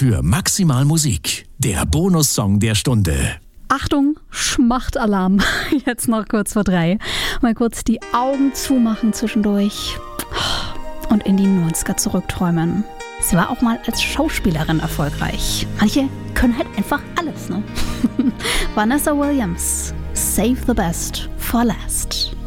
für Maximal Musik, der Bonussong der Stunde. Achtung, Schmachtalarm. Jetzt noch kurz vor 3. Mal kurz die Augen zumachen zwischendurch und in die 90er zurückträumen. Sie war auch mal als Schauspielerin erfolgreich. Manche können halt einfach alles, ne? Vanessa Williams, Save the Best for Last.